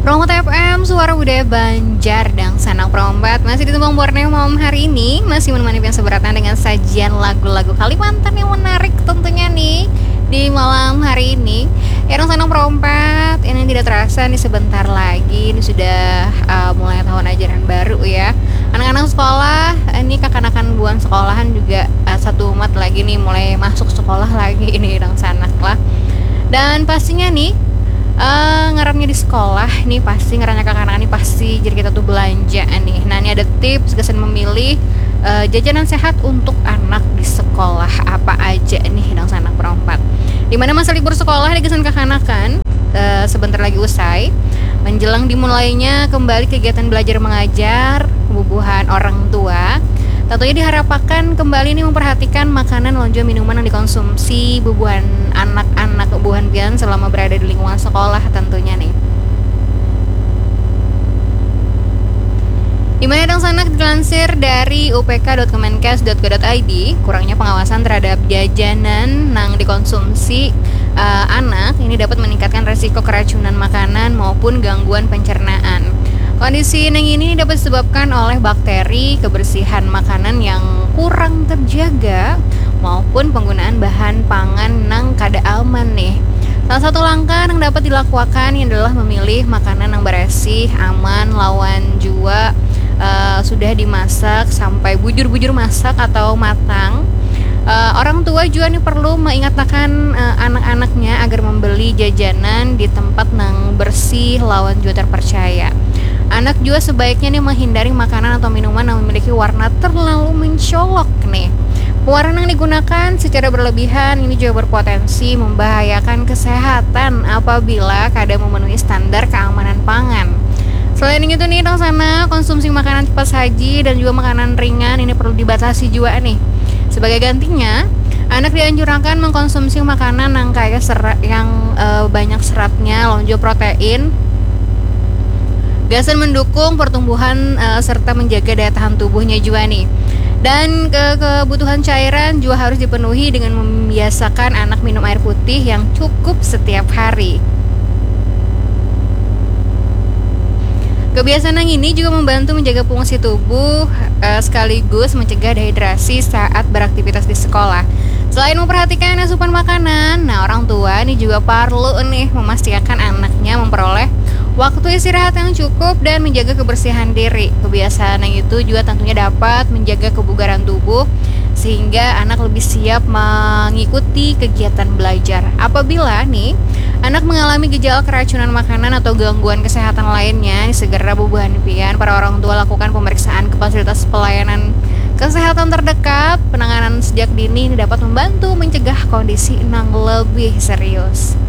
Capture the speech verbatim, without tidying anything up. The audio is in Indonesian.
Promote F M, Suara Budaya Banjar dan Sanang Perombat masih di Tumpang Borneo malam hari ini. Masih menemani pian seberatnya dengan sajian lagu-lagu Kalimantan yang menarik tentunya nih di malam hari ini. Yang Sanang Perombat, ini tidak terasa nih sebentar lagi ini sudah uh, mulai tahun ajaran baru ya. Anak-anak sekolah, ini kakak-kakan buan sekolahan juga uh, satu umat lagi nih mulai masuk sekolah lagi ini Dang Sanak lah. Dan pastinya nih Uh, ngarapnya di sekolah nih pasti ngarapnya kakak-kakak nih pasti jadi kita tuh belanja nih. Nah ini ada tips gasan memilih uh, jajanan sehat untuk anak di sekolah apa aja nih Dang Sanak Perompat. Dimana masa libur sekolah di gasan kakak-kanakan uh, sebentar lagi usai, menjelang dimulainya kembali kegiatan belajar mengajar bubuhan orang tua. Tentunya diharapkan kembali nih memperhatikan makanan, lonjo, minuman yang dikonsumsi bubuhan anak-anak bubuhan pian selama berada di lingkungan sekolah tentunya nih. Dimana Dang Sanak dilansir dari u p k dot kemenkes dot go dot i d, kurangnya pengawasan terhadap jajanan yang dikonsumsi uh, anak ini dapat meningkatkan resiko keracunan makanan maupun gangguan pencernaan. Kondisi yang ini dapat disebabkan oleh bakteri, kebersihan makanan yang kurang terjaga, maupun penggunaan bahan pangan yang kada aman nih. Salah satu langkah yang dapat dilakukan adalah memilih makanan yang bersih, aman, lawan jua, uh, sudah dimasak sampai bujur-bujur masak atau matang. Uh, orang tua juga nih perlu mengingatkan uh, anak-anaknya agar membeli jajanan di tempat yang bersih, lawan juga terpercaya. Anak juga sebaiknya nih menghindari makanan atau minuman yang memiliki warna terlalu mencolok nih. Pewarna yang digunakan secara berlebihan ini juga berpotensi membahayakan kesehatan apabila kada memenuhi standar keamanan pangan. Selain itu nih Dang Sanak, konsumsi makanan cepat saji dan juga makanan ringan ini perlu dibatasi juga nih. Sebagai gantinya, anak dianjurkan mengkonsumsi makanan yang kaya serat, yang e, banyak seratnya, lonjo protein, gasan mendukung pertumbuhan e, serta menjaga daya tahan tubuhnya juga nih. Dan ke kebutuhan cairan juga harus dipenuhi dengan membiasakan anak minum air putih yang cukup setiap hari. Kebiasaan yang ini juga membantu menjaga fungsi tubuh e, sekaligus mencegah dehidrasi saat beraktivitas di sekolah. Selain memperhatikan asupan makanan, nah orang tua ini juga perlu nih memastikan anaknya memperoleh waktu istirahat yang cukup dan menjaga kebersihan diri. Kebiasaan yang itu juga tentunya dapat menjaga kebugaran tubuh sehingga anak lebih siap mengikuti kegiatan belajar. Apabila nih anak mengalami gejala keracunan makanan atau gangguan kesehatan lainnya, segera bubuhan pian para orang tua lakukan pemeriksaan ke fasilitas pelayanan kesehatan terdekat. Penanganan sejak dini dapat membantu mencegah kondisi yang lebih serius.